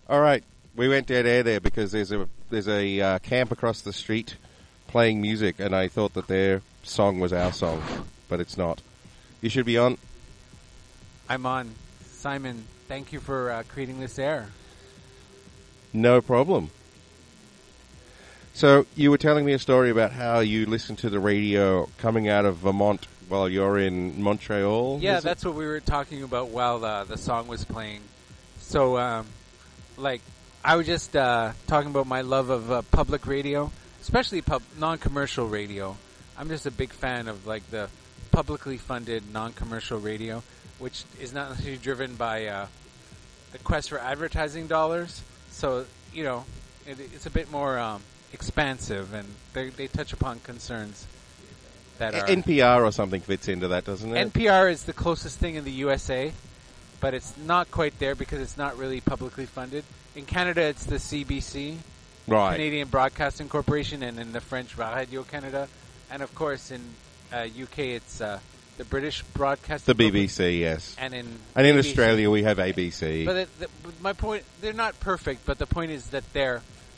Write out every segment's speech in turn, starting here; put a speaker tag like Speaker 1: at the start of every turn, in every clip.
Speaker 1: All right, we went dead air there because there's a camp across the street playing music, and I thought that their song was our song, but it's not. You should be on.
Speaker 2: I'm on. Simon, thank you for creating this air.
Speaker 1: No problem. So you were telling me a story about how you listened to the radio coming out of Vermont while you're in Montreal?
Speaker 2: Yeah, that's what we were talking about while the song was playing. So, I was just talking about my love of public radio, especially non-commercial radio. I'm just a big fan of, the publicly funded non-commercial radio, which is not necessarily driven by the quest for advertising dollars. So, it's a bit more expansive, and they touch upon concerns that are...
Speaker 1: NPR or something fits into that, doesn't it?
Speaker 2: NPR is the closest thing in the USA, but it's not quite there because it's not really publicly funded. In Canada, it's the CBC,
Speaker 1: right.
Speaker 2: Canadian Broadcasting Corporation, and in the French, Radio Canada. And, of course, in UK, it's the British Broadcasting
Speaker 1: The BBC, yes.
Speaker 2: And in
Speaker 1: Australia, we have ABC.
Speaker 2: But my point, they're not perfect, but the point is that they're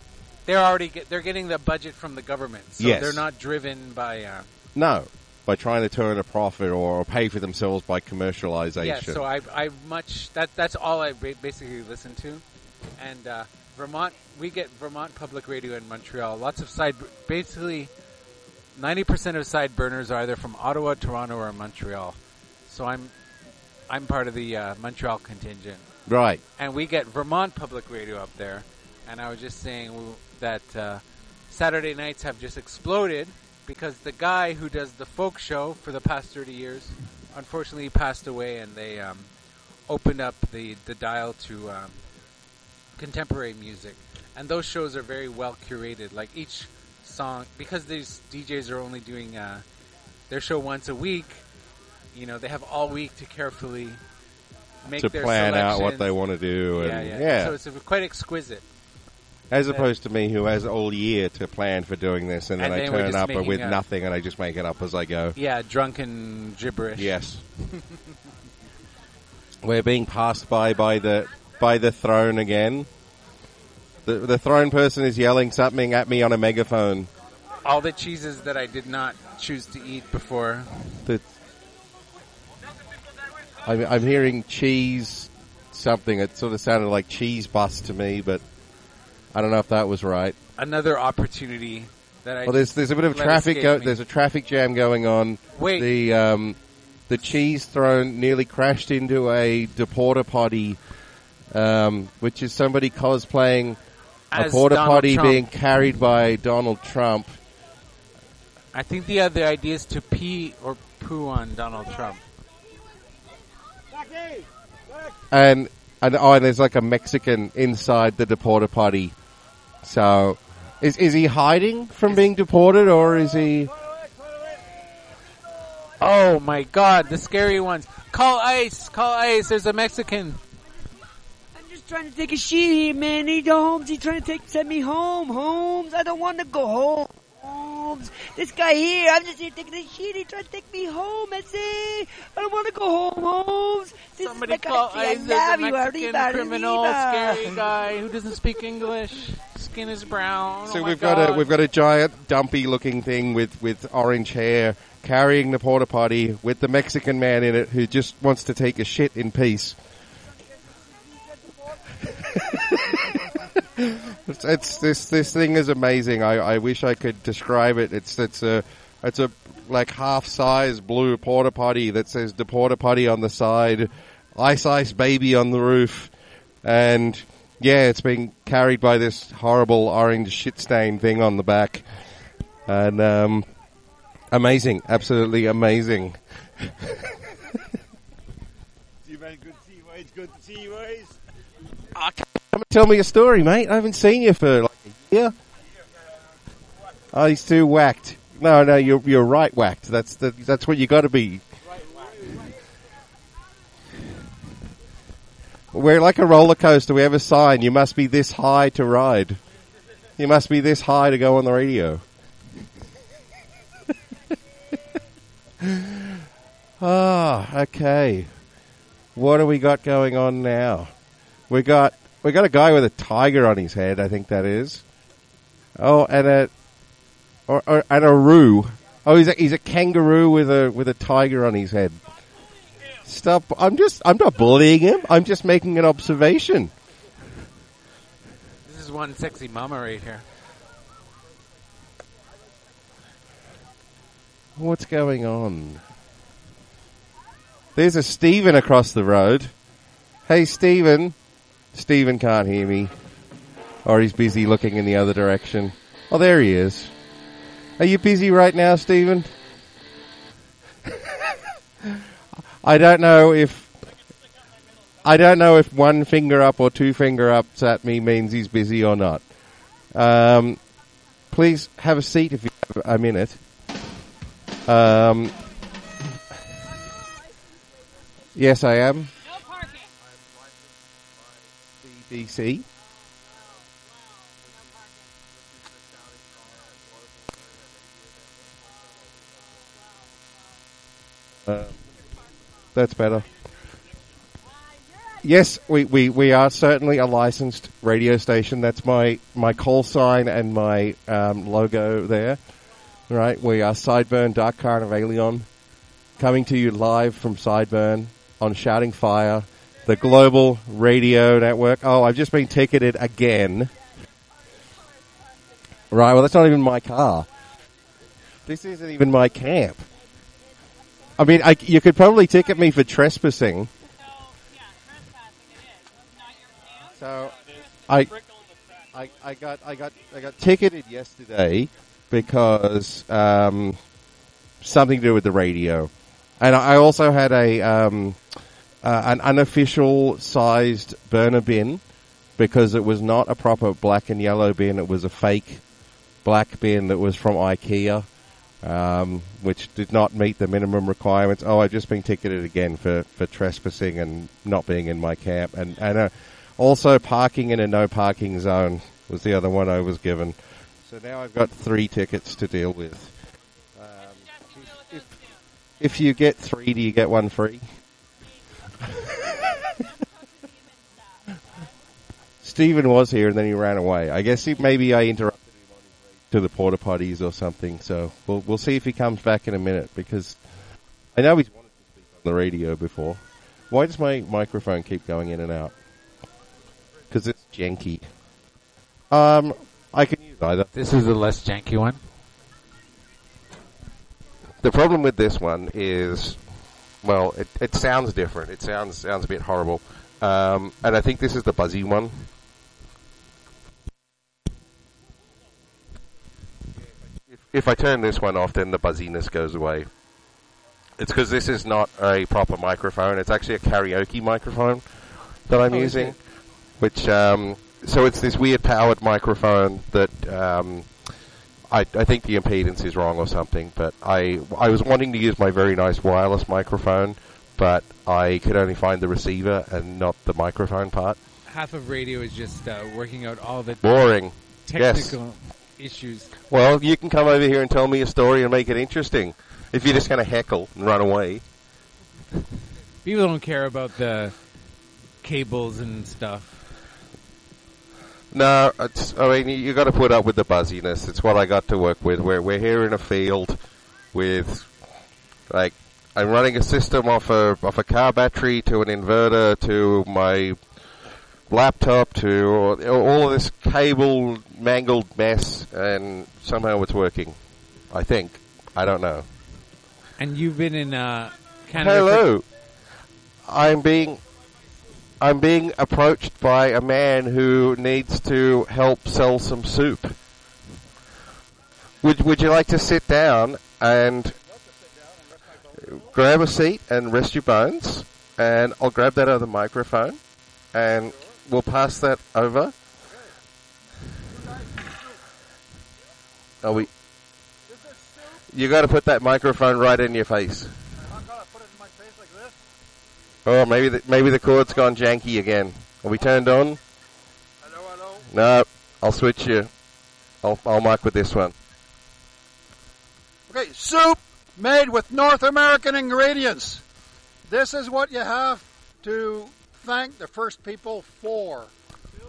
Speaker 2: getting the budget from the government, so
Speaker 1: yes.
Speaker 2: they're not driven by...
Speaker 1: No, by trying to turn a profit or pay for themselves by commercialization.
Speaker 2: Yeah, so that's all I basically listen to. And Vermont, we get Vermont Public Radio in Montreal. Lots of basically 90% of side burners are either from Ottawa, Toronto, or Montreal. So I'm part of the Montreal contingent.
Speaker 1: Right.
Speaker 2: And we get Vermont Public Radio up there. And I was just saying that Saturday nights have just exploded because the guy who does the folk show for the past 30 years unfortunately passed away, and they opened up the dial to contemporary music. And those shows are very well curated. Like each song, because these DJs are only doing their show once a week, they have all week to carefully make their
Speaker 1: plan
Speaker 2: selections.
Speaker 1: out what they want to do.
Speaker 2: Yeah. So it's quite exquisite.
Speaker 1: As opposed to me, who has all year to plan for doing this, and then I turn up with nothing, and I just make it up as I go.
Speaker 2: Yeah, drunken gibberish.
Speaker 1: Yes. We're being passed by the throne again. The throne person is yelling something at me on a megaphone.
Speaker 2: All the cheeses that I did not choose to eat before.
Speaker 1: I'm hearing cheese something. It sort of sounded like cheese bus to me, but I don't know if that was right.
Speaker 2: Another opportunity that I...
Speaker 1: Well, there's a bit of traffic. There's a traffic jam going on.
Speaker 2: Wait.
Speaker 1: The cheese throne nearly crashed into a deporter potty, which is somebody cosplaying a porta potty being carried by Donald Trump.
Speaker 2: I think the other idea is to pee or poo on Donald Trump.
Speaker 1: And there's like a Mexican inside the deporter potty. So, is he hiding from being deported, or is he...
Speaker 2: Oh my God, the scary ones. Call ICE, there's a Mexican.
Speaker 3: I'm just trying to take a shit here, man. Holmes, he's trying to send me home. Holmes, I don't want to go home. Holmes, this guy here, I'm just here taking a shit. He's trying to take me home. I don't want to go home, Holmes.
Speaker 2: Somebody call ICE, there's a Mexican criminal, scary guy who doesn't speak English. Skin is brown.
Speaker 1: So we've got a giant dumpy looking thing with orange hair carrying the porta potty with the Mexican man in it who just wants to take a shit in peace. This thing is amazing. I wish I could describe it. It's a like half size blue porta potty that says the porta potty on the side, ice baby on the roof, and yeah, it's being carried by this horrible orange shit stain thing on the back, and amazing, absolutely amazing.
Speaker 4: Good to see you guys.
Speaker 1: Come and tell me a story, mate. I haven't seen you for like a year. Oh, he's too whacked. No, you're right whacked. That's what you got to be. We're like a roller coaster. We have a sign. You must be this high to ride. You must be this high to go on the radio. Okay. What do we got going on now? We got we got a guy with a tiger on his head. I think that is. Oh, and a roo. Oh, he's a kangaroo with a tiger on his head. Stop! I'm not bullying him. I'm just making an observation.
Speaker 2: This is one sexy mama right here.
Speaker 1: What's going on? There's a Stephen across the road. Hey, Stephen. Stephen can't hear me. Or he's busy looking in the other direction. Oh, there he is. Are you busy right now, Stephen? I don't know if one finger up or two finger ups at me means he's busy or not. Please have a seat if you have a minute. Yes, I am.
Speaker 4: No parking.
Speaker 1: BBC. That's better. Yes, we are certainly a licensed radio station. That's my call sign and my logo there. Right, we are Sideburn, Dark Carnivalion, coming to you live from Sideburn on Shouting Fire, the global radio network. Oh, I've just been ticketed again. Right, well, that's not even my car. This isn't even my camp. I mean, you could probably ticket me for trespassing. So, I got ticketed yesterday because something to do with the radio, and I also had an unofficial sized burner bin because it was not a proper black and yellow bin. It was a fake black bin that was from IKEA. Which did not meet the minimum requirements. Oh, I've just been ticketed again for trespassing and not being in my camp. And also parking in a no parking zone was the other one I was given. So now I've got 3 tickets to deal with. If you get 3, do you get 1 free? Stephen was here and then he ran away. I guess maybe I interrupted to the porta potties or something, so we'll see if he comes back in a minute, because I know he's wanted to speak on the radio before. Why does my microphone keep going in and out? Because it's janky. I can use either.
Speaker 2: This is the less janky one.
Speaker 1: The problem with this one is, well, it sounds different. It sounds a bit horrible. And I think this is the buzzy one. If I turn this one off, then the buzziness goes away. It's because this is not a proper microphone. It's actually a karaoke microphone that I'm using. Which, so it's this weird powered microphone that I think the impedance is wrong or something. But I was wanting to use my very nice wireless microphone, but I could only find the receiver and not the microphone part.
Speaker 2: Half of radio is just working out all the
Speaker 1: boring
Speaker 2: technical issues.
Speaker 1: Well, you can come over here and tell me a story and make it interesting. If you're just going to heckle and run away.
Speaker 2: People don't care about the cables and stuff.
Speaker 1: No, I mean, you got to put up with the buzziness. It's what I got to work with. We're here in a field with, like, I'm running a system off a car battery to an inverter to my laptop to all of this cable mangled mess, and somehow it's working. I think. I don't know.
Speaker 2: And you've been in Canada.
Speaker 1: Hello. I'm being approached by a man who needs to help sell some soup. Would you like to sit down and grab a seat and rest your bones? And I'll grab that other microphone and we'll pass that over. You got to put that microphone right in your face.
Speaker 4: I've got to put it in my face like this.
Speaker 1: Oh, maybe the cord's gone janky again. Are we turned on?
Speaker 4: Hello.
Speaker 1: No, I'll switch you. I'll mic with this one.
Speaker 4: Okay, soup made with North American ingredients. This is what you have to thank the first people for.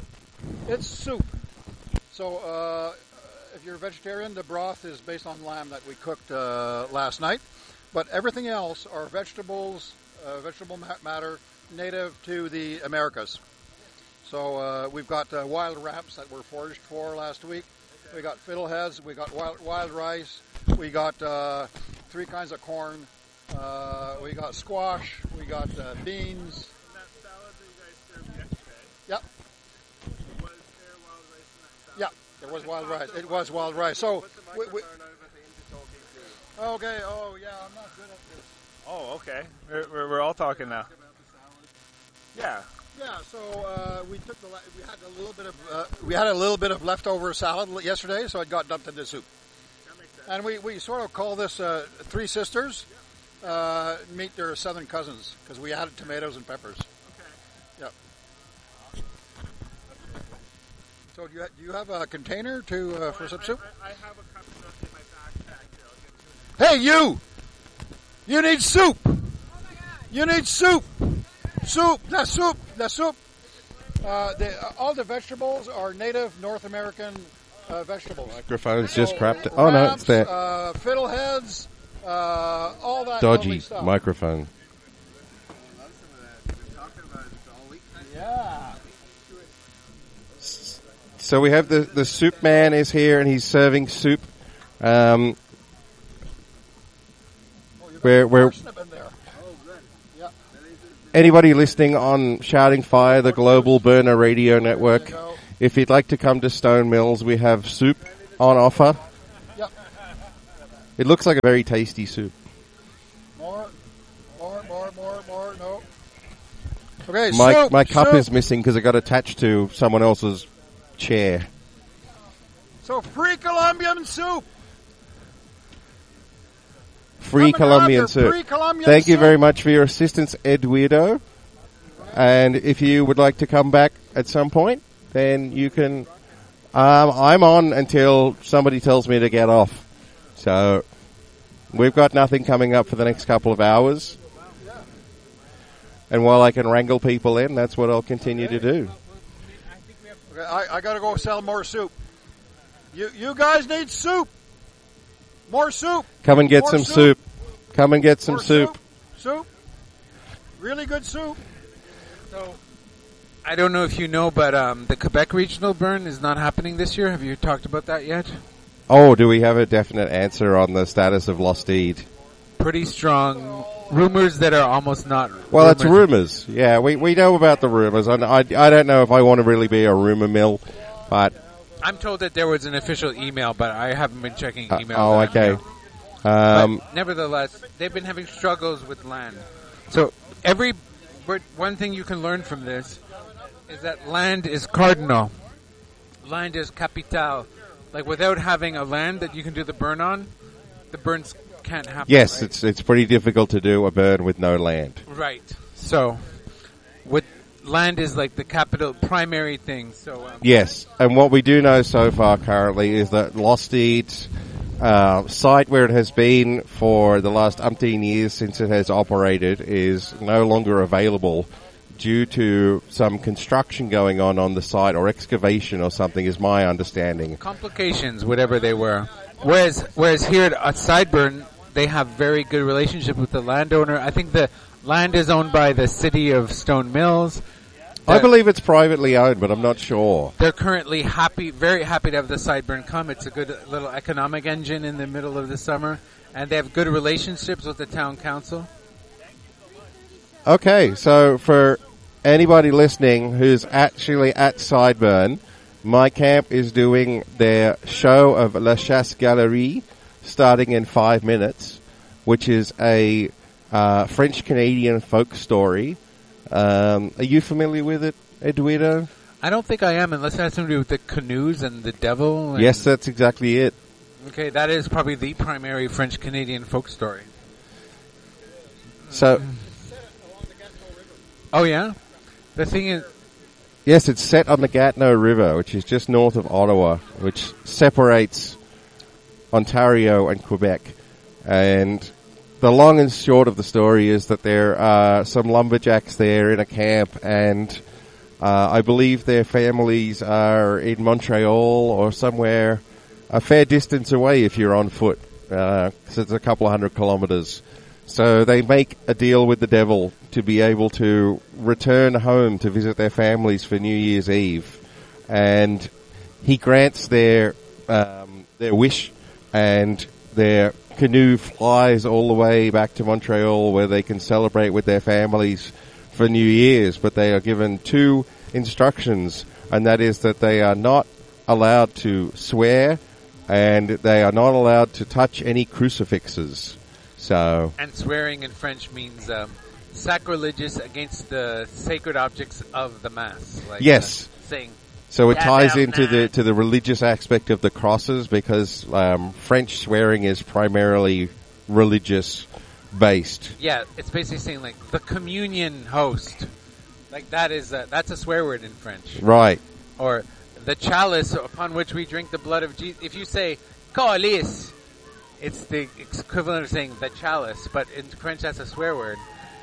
Speaker 4: It's soup. So if you're a vegetarian, the broth is based on lamb that we cooked last night. But everything else are vegetables, vegetable matter native to the Americas. So we've got wild ramps that were foraged for last week. We got fiddleheads. We got wild rice. We got 3 kinds of corn. We got squash. We got beans.
Speaker 5: That salad that you guys served yesterday.
Speaker 4: Yep.
Speaker 5: Was there wild rice in that salad?
Speaker 4: Yeah, there was wild rice. It was wild rice. So
Speaker 5: What's the microphone over the into talking to?
Speaker 4: okay. Oh yeah, I'm not good at this.
Speaker 5: Oh, okay. We're all talking now. Yeah.
Speaker 4: Yeah, so we had a little bit of leftover salad yesterday, so it got dumped into soup.
Speaker 5: That makes sense.
Speaker 4: And we sort of call this 3 sisters meet their southern cousins because we added tomatoes and peppers.
Speaker 5: Okay.
Speaker 4: Yep. So do you have a container for some soup?
Speaker 5: I have a cup of milk in my backpack here. I'll give it to you.
Speaker 4: Hey, you! You need soup! You need soup! Soup! That's soup! That's soup! All the vegetables are native North American vegetables.
Speaker 1: Microphone's just crapped. Oh no, it's there.
Speaker 4: Fiddleheads, all that
Speaker 1: Dodgy
Speaker 4: lovely stuff.
Speaker 1: microphone.
Speaker 4: Yeah.
Speaker 1: So we have the soup man is here and he's serving soup. We're
Speaker 4: Parsnip in there. Yeah.
Speaker 1: anybody listening on Shouting Fire, the global burner radio network, if you'd like to come to Stone Mills, we have soup on offer.
Speaker 4: Yep.
Speaker 1: It looks like a very tasty soup.
Speaker 4: More. No. Okay,
Speaker 1: My cup
Speaker 4: soup.
Speaker 1: is missing because it got attached to someone else's chair.
Speaker 4: So free Colombian soup.
Speaker 1: Free
Speaker 4: Come and grab
Speaker 1: Colombian
Speaker 4: your
Speaker 1: soup.
Speaker 4: free Colombian
Speaker 1: Thank you
Speaker 4: soup.
Speaker 1: very much for your assistance, Eduardo. And if you would like to come back at some point, then you can. I'm on until somebody tells me to get off. So we've got nothing coming up for the next couple of hours. And while I can wrangle people in, that's what I'll continue to do.
Speaker 4: Okay, I got to go sell more soup. You guys need soup. More soup.
Speaker 1: Come and get
Speaker 4: More
Speaker 1: some soup. Come and get some
Speaker 4: More
Speaker 1: soup.
Speaker 4: Soup. Really good soup.
Speaker 2: So, I don't know if you know, but the Quebec regional burn is not happening this year. Have you talked about that yet?
Speaker 1: Oh, do we have a definite answer on the status of Lost Deed?
Speaker 2: Pretty strong rumors that are almost not.
Speaker 1: Well, it's rumors. Yeah, we know about the rumors. I don't know if I want to really be a rumor mill, but
Speaker 2: I'm told that there was an official email, but I haven't been checking email.
Speaker 1: oh, okay.
Speaker 2: But nevertheless, they've been having struggles with land. So one thing you can learn from this is that land is cardinal. Land is capital. Like without having a land that you can do the burn on, the burns can't happen.
Speaker 1: Yes,
Speaker 2: right?
Speaker 1: it's pretty difficult to do a burn with no land.
Speaker 2: Right. So, land is like the capital primary thing. So
Speaker 1: Yes, and what we do know so far currently is that Lost Deed's site where it has been for the last umpteen years since it has operated is no longer available due to some construction going on the site or excavation or something is my understanding.
Speaker 2: complications, whatever they were. Whereas here at Sideburn, they have very good relationship with the landowner. I think the land is owned by the city of Stone Mills.
Speaker 1: I believe it's privately owned, but I'm not sure.
Speaker 2: They're currently very happy to have the Sideburn come. It's a good little economic engine in the middle of the summer, and they have good relationships with the town council.
Speaker 1: Okay, so for anybody listening who's actually at Sideburn, my camp is doing their show of La Chasse Galerie starting in 5 minutes, which is a French-Canadian folk story. Are you familiar with it, Eduardo?
Speaker 2: I don't think I am, unless it has something to do with the canoes and the devil. And
Speaker 1: Yes, that's exactly it.
Speaker 2: Okay, that is probably the primary French-Canadian folk story.
Speaker 1: So,
Speaker 2: Oh, yeah? The thing is...
Speaker 1: yes, it's set on the Gatineau River, which is just north of Ottawa, which separates Ontario and Quebec. And the long and short of the story is that there are some lumberjacks there in a camp, and I believe their families are in Montreal or somewhere a fair distance away if you're on foot. So it's a couple of 100 kilometers. So they make a deal with the devil to be able to return home to visit their families for New Year's Eve. And he grants their wish, and their canoe flies all the way back to Montreal where they can celebrate with their families for New Year's. But they are given 2 instructions, and that is that they are not allowed to swear, and they are not allowed to touch any crucifixes. So,
Speaker 2: And swearing in French means sacrilegious against the sacred objects of the Mass. Like,
Speaker 1: yes.
Speaker 2: Saying,
Speaker 1: So it
Speaker 2: "Yeah,
Speaker 1: ties
Speaker 2: no,
Speaker 1: into
Speaker 2: nah."
Speaker 1: the religious aspect of the crosses, because French swearing is primarily religious based.
Speaker 2: Yeah, it's basically saying like the communion host. Like that's a swear word in French.
Speaker 1: Right.
Speaker 2: Or the chalice upon which we drink the blood of Jesus. If you say calice, it's the equivalent of saying the chalice, but in French that's a swear word.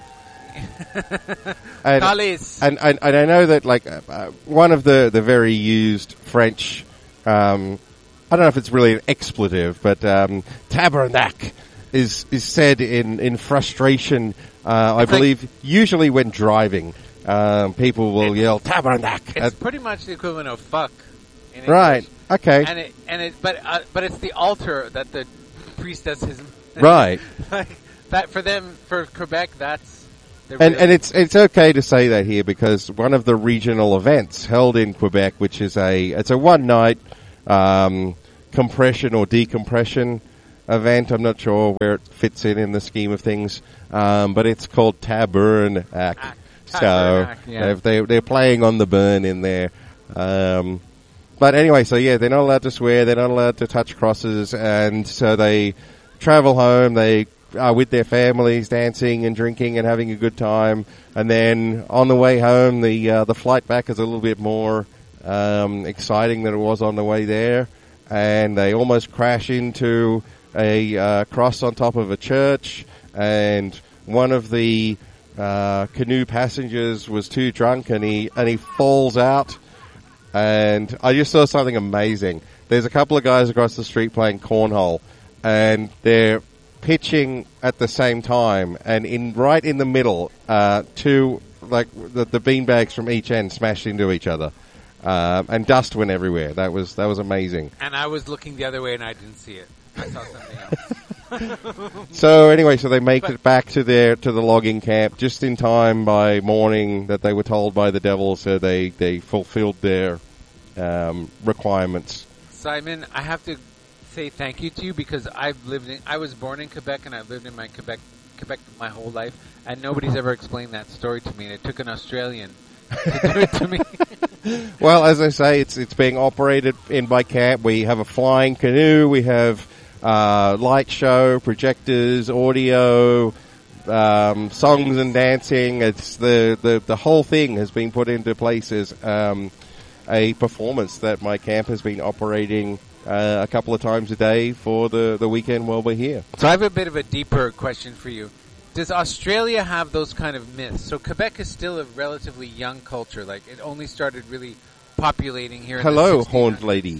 Speaker 2: Calice.
Speaker 1: And I know that one of the very used French, I don't know if it's really an expletive, but tabernacle is said in frustration. I believe usually when driving, people will yell tabernacle.
Speaker 2: It's pretty much the equivalent of fuck. In English.
Speaker 1: Right. Okay.
Speaker 2: But it's the altar that the priest does his.
Speaker 1: Right.
Speaker 2: Like that for them, for Quebec, that's.
Speaker 1: And it's okay to say that here, because one of the regional events held in Quebec, which is it's a one night compression or decompression event. I'm not sure where it fits in the scheme of things, but it's called Tabernacle. So
Speaker 2: yeah.
Speaker 1: they're playing on the burn in there. But anyway, so yeah, they're not allowed to swear, they're not allowed to touch crosses, and so they travel home. They are with their families, dancing and drinking and having a good time. And then on the way home, the flight back is a little bit more exciting than it was on the way there. And they almost crash into a cross on top of a church. And one of the canoe passengers was too drunk, and he falls out. And I just saw something amazing. There's a couple of guys across the street playing cornhole, and they're pitching at the same time, and right in the middle, two the beanbags from each end smashed into each other, and dust went everywhere. That was amazing.
Speaker 2: And I was looking the other way, and I didn't see it. I saw something else.
Speaker 1: So anyway, so they make it back to the logging camp just in time by morning that they were told by the devil, so they fulfilled their requirements.
Speaker 2: Simon, I have to say thank you to you, because I was born in Quebec, and I've lived in Quebec my whole life, and nobody's ever explained that story to me, and it took an Australian to do it to me.
Speaker 1: Well, as I say, it's being operated in by camp. We have a flying canoe, we have light show, projectors, audio, songs and dancing. It's the whole thing has been put into place as a performance that my camp has been operating a couple of times a day for the weekend while we're here.
Speaker 2: So I have a bit of a deeper question for you. Does Australia have those kind of myths? So Quebec is still a relatively young culture. Like, it only started really populating here in
Speaker 1: Hello,
Speaker 2: the 1600s.
Speaker 1: horned lady.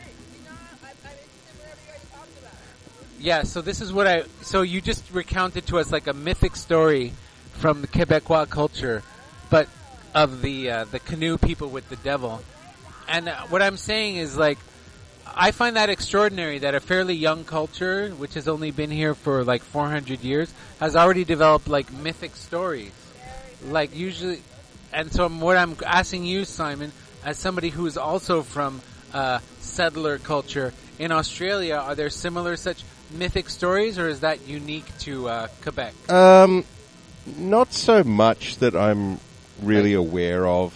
Speaker 2: Yeah, so this is so you just recounted to us like a mythic story from the Quebecois culture, but of the canoe people with the devil. And what I'm saying is, like, I find that extraordinary that a fairly young culture, which has only been here for like 400 years, has already developed like mythic stories. Like usually, and so what I'm asking you, Simon, as somebody who's also from settler culture in Australia, are there similar such mythic stories, or is that unique to Quebec?
Speaker 1: Not so much that I'm really aware of.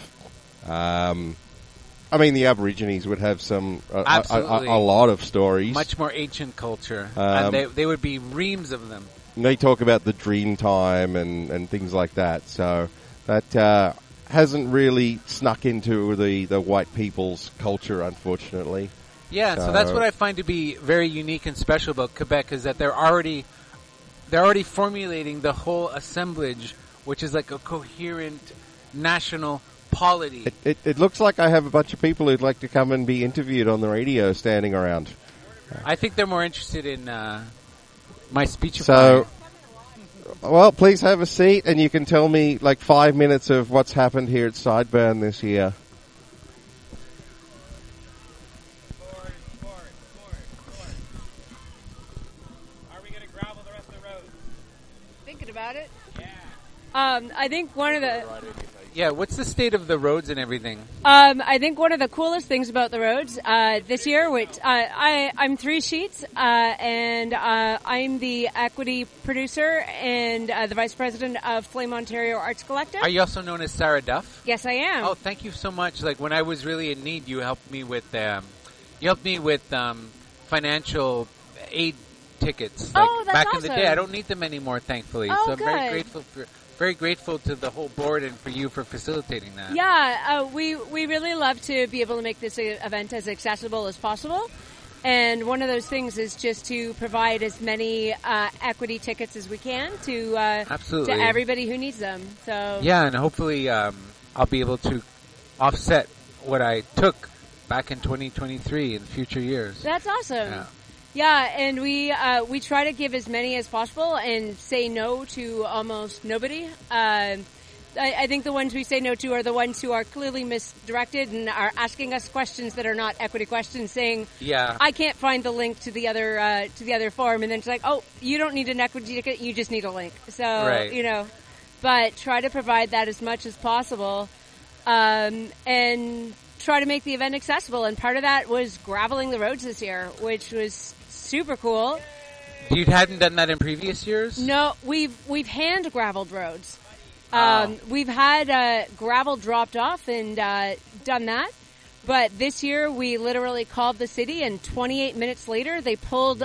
Speaker 1: I mean, the Aborigines would have some a lot of stories.
Speaker 2: Much more ancient culture, and they would be reams of them.
Speaker 1: They talk about the dream time and things like that. So that hasn't really snuck into the white people's culture, unfortunately.
Speaker 2: Yeah, so that's what I find to be very unique and special about Quebec, is that they're already formulating the whole assemblage, which is like a coherent national polity.
Speaker 1: It looks like I have a bunch of people who'd like to come and be interviewed on the radio standing around.
Speaker 2: I think they're more interested in my speech.
Speaker 1: So, well, please have a seat, and you can tell me like 5 minutes of what's happened here at Sideburn this year.
Speaker 6: Are we going to gravel the rest of the road?
Speaker 7: Thinking about it.
Speaker 6: Yeah.
Speaker 7: I think one of the
Speaker 2: Yeah, what's the state of the roads and everything?
Speaker 7: I think one of the coolest things about the roads this year, which I'm Three Sheets, and I'm the equity producer and the vice president of Flame Ontario Arts Collective.
Speaker 2: Are you also known as Sarah Duff?
Speaker 7: Yes, I am.
Speaker 2: Oh, thank you so much. Like when I was really in need, you helped me with financial aid tickets. Like
Speaker 7: Oh, that's
Speaker 2: back in the
Speaker 7: awesome.
Speaker 2: day. I don't need them anymore, thankfully.
Speaker 7: Oh,
Speaker 2: so I'm very
Speaker 7: good.
Speaker 2: grateful to the whole board and for you for facilitating that.
Speaker 7: Yeah, we really love to be able to make this event as accessible as possible. And one of those things is just to provide as many equity tickets as we can to
Speaker 2: Absolutely.
Speaker 7: to everybody who needs them. So
Speaker 2: Yeah, and hopefully I'll be able to offset what I took back in 2023 in future years.
Speaker 7: that's awesome.
Speaker 2: Yeah.
Speaker 7: Yeah, and we try to give as many as possible and say no to almost nobody. I think the ones we say no to are the ones who are clearly misdirected and are asking us questions that are not equity questions, saying,
Speaker 2: Yeah.
Speaker 7: "I can't find the link to the other form," and then it's like, "Oh, you don't need an equity ticket; you just need a link." So
Speaker 2: Right.
Speaker 7: but try to provide that as much as possible, and try to make the event accessible. And part of that was graveling the roads this year, which was super cool.
Speaker 2: You hadn't done that in previous years?
Speaker 7: No, we've hand graveled roads.
Speaker 2: Oh.
Speaker 7: We've had gravel dropped off and done that, but this year we literally called the city, and 28 minutes later they pulled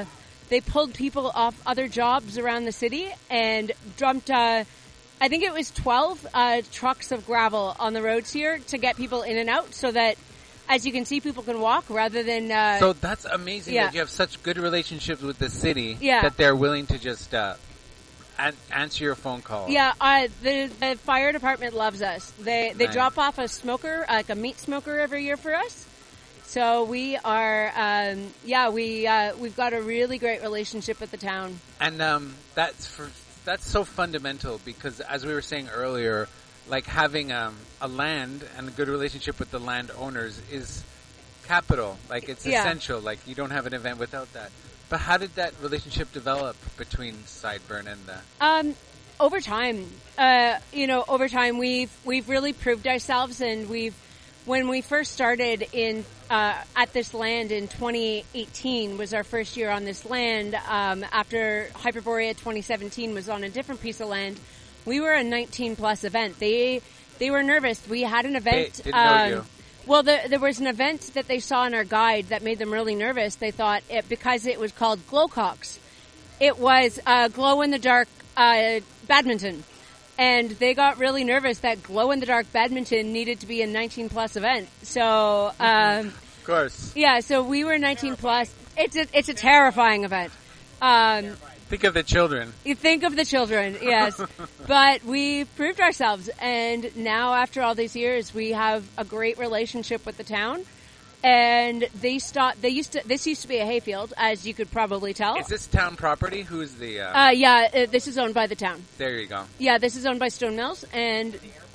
Speaker 7: people off other jobs around the city and dumped. I think it was 12 trucks of gravel on the roads here to get people in and out, so that, as you can see, people can walk rather than.
Speaker 2: So that's amazing
Speaker 7: yeah.
Speaker 2: that you have such good relationships with the city
Speaker 7: Yeah.
Speaker 2: that they're willing to just answer your phone call.
Speaker 7: Yeah, the fire department loves us. They
Speaker 2: Nice.
Speaker 7: drop off a smoker, like a meat smoker, every year for us. So we are, we've got a really great relationship with the town.
Speaker 2: And that's so fundamental because, as we were saying earlier, like having a land and a good relationship with the landowners is capital. Like it's
Speaker 7: Yeah.
Speaker 2: essential. Like you don't have an event without that. But how did that relationship develop between Sideburn and the?
Speaker 7: Over time, over time we've really proved ourselves, and when we first started at this land in 2018 was our first year on this land. After Hyperborea 2017 was on a different piece of land. We were a 19 plus event. They were nervous. We had an event.
Speaker 2: They didn't know you.
Speaker 7: Well, there was an event that they saw in our guide that made them really nervous. They thought because it was called Glowcocks, it was glow in the dark badminton. And they got really nervous that glow-in-the-dark badminton needed to be a 19-plus event. So,
Speaker 2: Of course.
Speaker 7: yeah, so we were 19-plus. It's a terrifying event.
Speaker 2: Think of the children.
Speaker 7: You think of the children, yes. But we proved ourselves, and now after all these years, we have a great relationship with the town. And this used to be a hayfield, as you could probably tell.
Speaker 2: Is this town property? Who's the?
Speaker 7: This is owned by the town.
Speaker 2: There you go.
Speaker 7: Yeah, this is owned by Stone Mills, and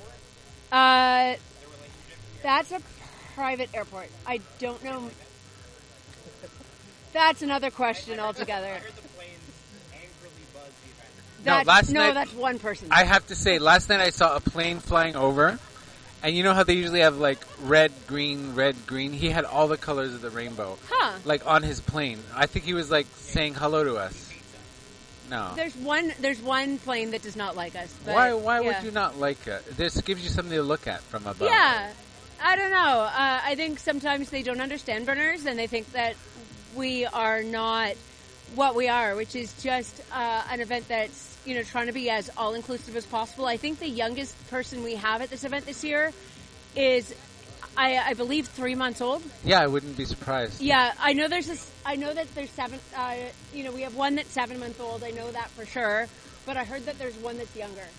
Speaker 7: that's a private airport. I don't know. That's another question altogether. That's one person.
Speaker 2: I have to say, last night I saw a plane flying over, and you know how they usually have like red, green. He had all the colors of the rainbow, like on his plane. I think he was like saying hello to us. No.
Speaker 7: There's one plane that does not like us. But,
Speaker 2: Why
Speaker 7: yeah.
Speaker 2: would you not like it? This gives you something to look at from above.
Speaker 7: Yeah, I don't know. I think sometimes they don't understand burners, and they think that we are not what we are, which is just an event that's trying to be as all inclusive as possible. I think the youngest person we have at this event this year is, I believe, 3 months old.
Speaker 2: Yeah, I wouldn't be surprised.
Speaker 7: Yeah, I know that there's seven. We have one that's 7 months old. I know that for sure. But I heard that there's one that's younger.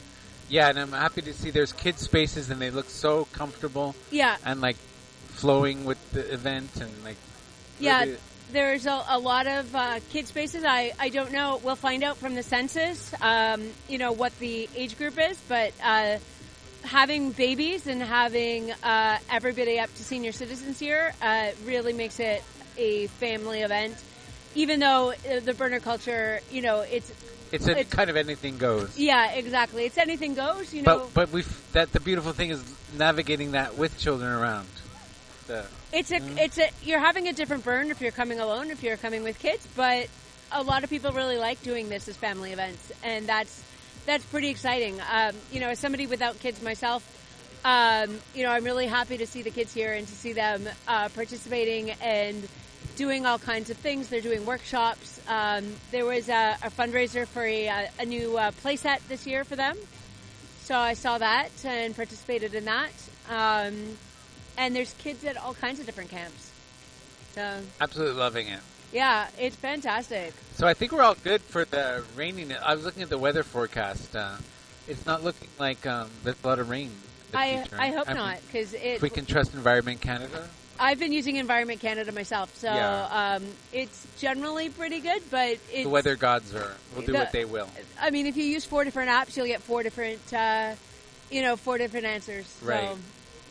Speaker 2: Yeah, and I'm happy to see there's kid spaces, and they look so comfortable
Speaker 7: Yeah,
Speaker 2: and like flowing with the event, and like
Speaker 7: yeah.
Speaker 2: really-
Speaker 7: There's a lot of kid spaces. I don't know. We'll find out from the census, what the age group is. But having babies and having everybody up to senior citizens here really makes it a family event. Even though the burner culture,
Speaker 2: it's kind of anything goes.
Speaker 7: yeah, exactly. It's anything goes. You know,
Speaker 2: But the beautiful thing is navigating that with children around.
Speaker 7: It's a you're having a different burn if you're coming alone, if you're coming with kids, but a lot of people really like doing this as family events, and that's pretty exciting. As somebody without kids myself, I'm really happy to see the kids here and to see them participating and doing all kinds of things. They're doing workshops. There was a fundraiser for a new playset this year for them, so I saw that and participated in that. And there's kids at all kinds of different camps. So
Speaker 2: Absolutely loving it.
Speaker 7: yeah, it's fantastic.
Speaker 2: So I think we're all good for the raining. I was looking at the weather forecast. It's not looking like there's a lot of rain. in the
Speaker 7: I
Speaker 2: future.
Speaker 7: hope
Speaker 2: mean,
Speaker 7: not, because
Speaker 2: If we can trust Environment Canada.
Speaker 7: I've been using Environment Canada myself, so
Speaker 2: Yeah.
Speaker 7: it's generally pretty good. But it's,
Speaker 2: The weather gods will do
Speaker 7: The-
Speaker 2: what they will.
Speaker 7: I mean, if you use 4 different apps, you'll get 4 different, 4 different answers.
Speaker 2: Right.
Speaker 7: So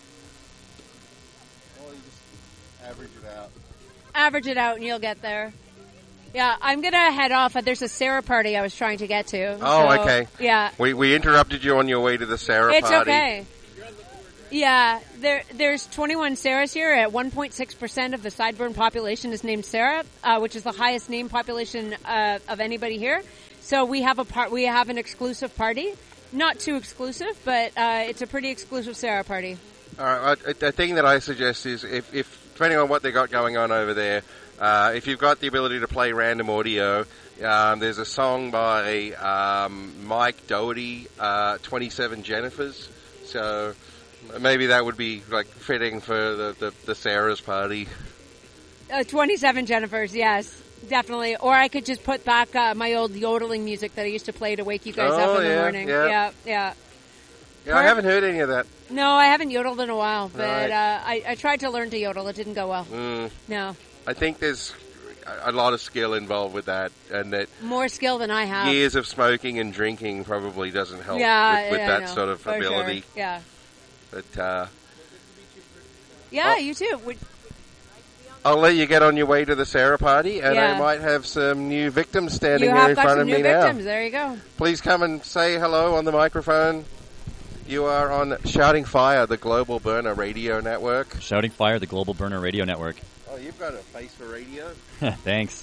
Speaker 1: Or you just average it out.
Speaker 7: average it out, and you'll get there. Yeah, I'm gonna head off. There's a Sarah party I was trying to get to.
Speaker 1: Oh,
Speaker 7: so,
Speaker 1: okay.
Speaker 7: Yeah,
Speaker 1: We interrupted you on your way to the Sarah
Speaker 7: it's
Speaker 1: party.
Speaker 7: okay. Yeah, there's 21 Sarahs here. At 1.6% of the Sideburn population is named Sarah, which is the highest name population of anybody here. So we have an exclusive party. Not too exclusive, but it's a pretty exclusive Sarah party.
Speaker 1: All right. The thing that I suggest is, if depending on what they got going on over there, if you've got the ability to play random audio, there's a song by Mike Doherty, 27 Jennifers. So maybe that would be like fitting for the Sarah's party.
Speaker 7: 27 Jennifers, yes, definitely. Or I could just put back my old yodeling music that I used to play to wake you guys up in the morning.
Speaker 1: yeah.
Speaker 7: Yeah.
Speaker 1: Yeah, I haven't heard any of that.
Speaker 7: No, I haven't yodeled in a while, but
Speaker 1: Right.
Speaker 7: I tried to learn to yodel. It didn't go well. No.
Speaker 1: I think there's a lot of skill involved with that, and that
Speaker 7: More skill than I have.
Speaker 1: years of smoking and drinking probably doesn't help
Speaker 7: Yeah,
Speaker 1: with
Speaker 7: I
Speaker 1: that
Speaker 7: know,
Speaker 1: sort of
Speaker 7: for
Speaker 1: ability.
Speaker 7: Sure. Yeah.
Speaker 1: But
Speaker 7: Yeah,
Speaker 1: Oh.
Speaker 7: you too.
Speaker 1: I'll let you get on your way to the Sarah party, and
Speaker 7: Yeah.
Speaker 1: I might have some new victims
Speaker 7: You
Speaker 1: standing here
Speaker 7: have
Speaker 1: in
Speaker 7: got
Speaker 1: front
Speaker 7: some
Speaker 1: of
Speaker 7: new
Speaker 1: me
Speaker 7: victims.
Speaker 1: now.
Speaker 7: There you go.
Speaker 1: Please come and say hello on the microphone. You are on Shouting Fire, the Global Burner Radio Network.
Speaker 8: Shouting Fire, the Global Burner Radio Network.
Speaker 1: Oh, you've got a face for radio.
Speaker 8: Thanks.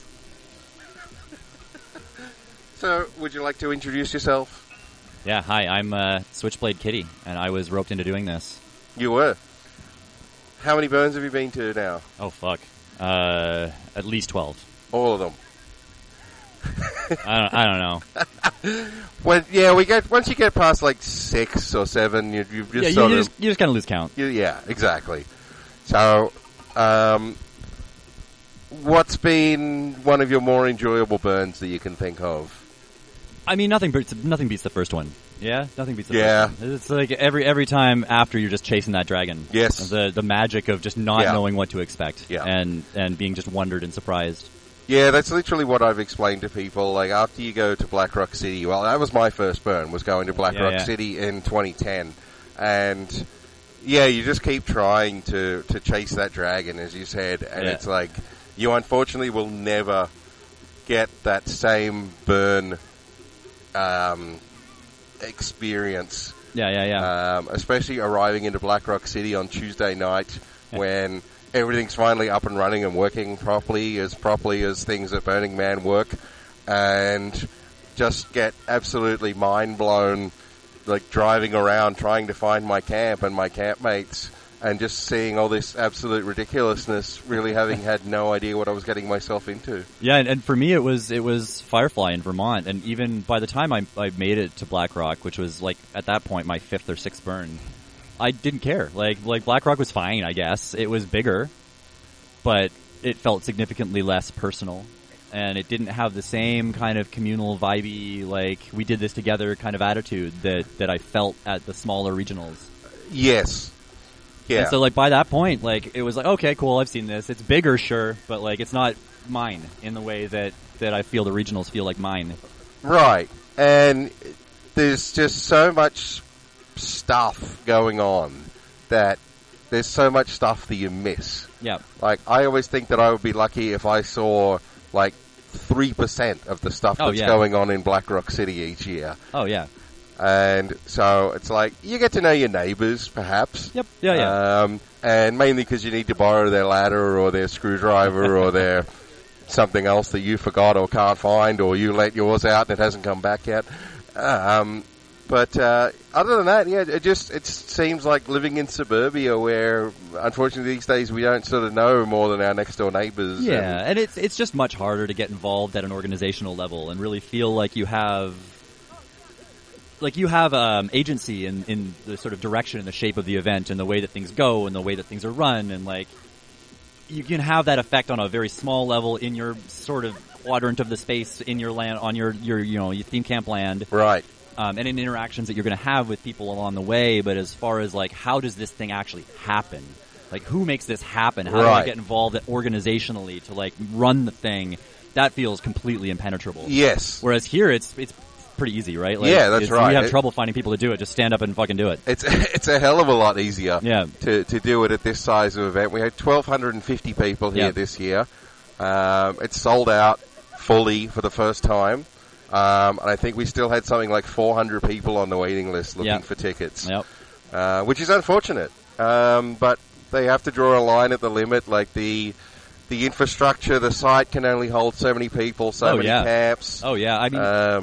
Speaker 1: So, would you like to introduce yourself?
Speaker 8: Yeah, hi, I'm Switchblade Kitty, and I was roped into doing this.
Speaker 1: You were. How many burns have you been to now?
Speaker 8: Oh, fuck. At least 12.
Speaker 1: All of them.
Speaker 8: I don't know.
Speaker 1: Once you get past like 6 or 7, you just
Speaker 8: Yeah,
Speaker 1: sort
Speaker 8: you
Speaker 1: of
Speaker 8: just kind of lose count.
Speaker 1: yeah, exactly. So, what's been one of your more enjoyable burns that you can think of?
Speaker 8: I mean, nothing beats the first one. Yeah, nothing beats the
Speaker 1: Yeah.
Speaker 8: first one. It's like every time after you're just chasing that dragon.
Speaker 1: Yes.
Speaker 8: The magic of just not
Speaker 1: Yeah.
Speaker 8: knowing what to expect.
Speaker 1: Yeah.
Speaker 8: And being just wondered and surprised.
Speaker 1: Yeah, that's literally what I've explained to people. Like, after you go to Black Rock City, well, that was my first burn, was going to Black Rock
Speaker 8: Yeah.
Speaker 1: City in 2010. And, yeah, you just keep trying to chase that dragon, as you said, and
Speaker 8: Yeah.
Speaker 1: it's like, you unfortunately will never get that same burn experience.
Speaker 8: Yeah.
Speaker 1: Especially arriving into Black Rock City on Tuesday night when everything's finally up and running and working properly as things at Burning Man work, and just get absolutely mind blown, like driving around trying to find my camp and my campmates, and just seeing all this absolute ridiculousness, really having had no idea what I was getting myself into.
Speaker 8: Yeah, and for me it was Firefly in Vermont, and even by the time I made it to Black Rock, which was like at that point my 5th or 6th burn, I didn't care. Like Black Rock was fine, I guess. It was bigger, but it felt significantly less personal. and it didn't have the same kind of communal, vibey, like we did this together kind of attitude that I felt at the smaller regionals.
Speaker 1: Yes. Yeah.
Speaker 8: And so, like, by that point, like, it was like, okay, cool, I've seen this. It's bigger, sure, but, like, it's not mine in the way that I feel the regionals feel like mine.
Speaker 1: Right. And there's just so much stuff going on that there's so much stuff that you miss.
Speaker 8: Yeah.
Speaker 1: Like, I always think that I would be lucky if I saw, like, 3% of the stuff that's going on in Black Rock City each year.
Speaker 8: Oh, yeah.
Speaker 1: And so it's like, you get to know your neighbors, perhaps.
Speaker 8: Yep. Yeah.
Speaker 1: And mainly because you need to borrow their ladder or their screwdriver or their something else that you forgot or can't find, or you let yours out and it hasn't come back yet. But other than that, yeah, it seems like living in suburbia where, unfortunately, these days we don't sort of know more than our next door neighbors.
Speaker 8: Yeah, and it's just much harder to get involved at an organizational level and really feel like you have agency in the sort of direction and the shape of the event and the way that things go and the way that things are run, and like you can have that effect on a very small level in your sort of quadrant of the space in your land, on your theme camp land,
Speaker 1: right?
Speaker 8: And in interactions that you're going to have with people along the way. But as far as like, how does this thing actually happen? Like, who makes this happen? How do I get involved organizationally to like run the thing? That feels completely impenetrable.
Speaker 1: Yes.
Speaker 8: Whereas here, it's pretty easy, right? Like,
Speaker 1: yeah, that's right.
Speaker 8: You have trouble finding people to do it. Just stand up and fucking do it.
Speaker 1: It's a hell of a lot easier to do it at this size of event. We had 1,250 people here this year. It's sold out fully for the first time. And I think we still had something like 400 people on the waiting list looking for tickets, which is unfortunate. But they have to draw a line at the limit. Like the infrastructure, the site can only hold so many people, so many camps.
Speaker 8: Oh, yeah. I mean,